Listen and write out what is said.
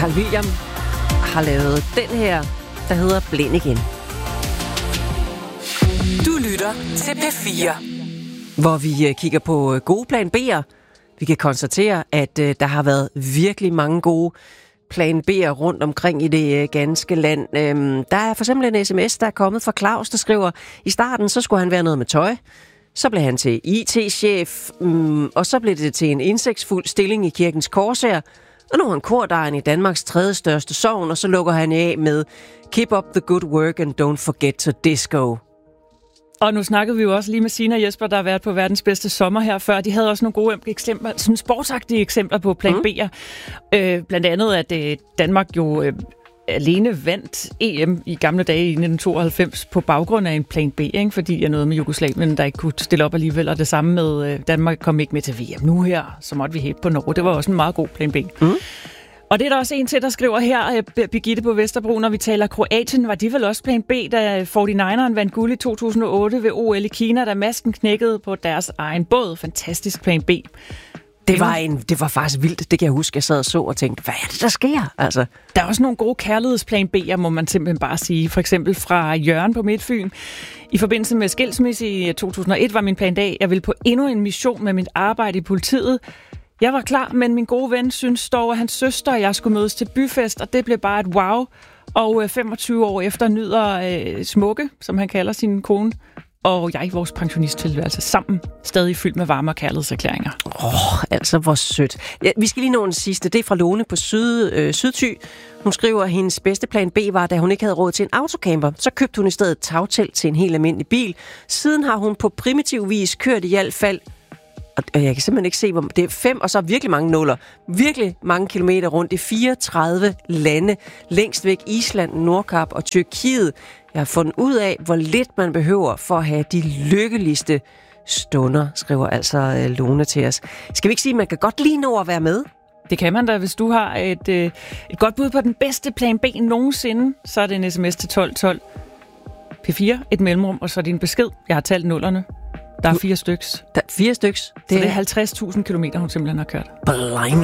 Carl William har lavet den her, der hedder Blind igen. Du lytter til P4. Hvor vi kigger på gode plan B'er. Vi kan konstatere, at der har været virkelig mange gode plan B'er rundt omkring i det ganske land. Der er for eksempel en sms, der er kommet fra Claus, der skriver, i starten så skulle han være noget med tøj. Så blev han til IT-chef, og så blev det til en indsigtsfuld stilling i Kirkens Korshær. Og nu er han kordejen i Danmarks 3. største sogn, og så lukker han af med Keep up the good work and don't forget to disco. Og nu snakkede vi jo også lige med Sina og Jesper, der har været på verdens bedste sommer her før. De havde også nogle gode eksempler, sådan sportsagtige eksempler på plan B'er. Blandt andet, at Danmark jo alene vandt EM i gamle dage i 1992 på baggrund af en plan B, ikke? Fordi noget med Jugoslavien, der ikke kunne stille op alligevel. Og det samme med Danmark kom ikke med til VM. Nu her, så måtte vi hæppe på Norge. Det var også en meget god plan B. Og det er der også en til, der skriver her, Birgitte på Vesterbro, når vi taler Kroatien, var de vel også plan B, da 49eren vandt guld i 2008 ved OL i Kina, da masken knækkede på deres egen båd. Fantastisk plan B. Det var faktisk vildt, det kan jeg huske. Jeg sad og så og tænkte, hvad er det, der sker? Altså. Der er også nogle gode kærlighedsplan B'er, må man simpelthen bare sige. For eksempel fra Jørgen på Midtfyn. I forbindelse med skilsmisse i 2001 var min plan A, jeg ville på endnu en mission med mit arbejde i politiet. Jeg var klar, men min gode ven synes dog, at hans søster og jeg skulle mødes til byfest, og det blev bare et wow. Og 25 år efter nyder Smukke, som han kalder sin kone, og jeg, vores pensionisttilværelse, sammen stadig fyldt med varme og kærlighedserklæringer. Altså hvor sødt. Ja, vi skal lige nå den sidste. Det er fra Lone på Sydthy. Hun skriver, at hendes bedste plan B var, da hun ikke havde råd til en autocamper. Så købte hun i stedet et tagtelt til en helt almindelig bil. Siden har hun på primitiv vis kørt i hvert fald, og jeg kan simpelthen ikke se, hvor det er 5, og så virkelig mange nuller. Virkelig mange kilometer rundt i 34 lande. Længst væk Island, Nordkap og Tyrkiet. Jeg har fundet ud af, hvor lidt man behøver for at have de lykkeligste stunder, skriver altså Lone til os. Skal vi ikke sige, at man kan godt lige nå at være med? Det kan man da, hvis du har et godt bud på den bedste plan B nogensinde, så er det en sms til 1212. P4, et mellemrum, og så din besked. Jeg har talt nullerne. Der er 4 styks. Der er 4 styks? Så det er 50.000 kilometer, hun simpelthen har kørt. Blimey.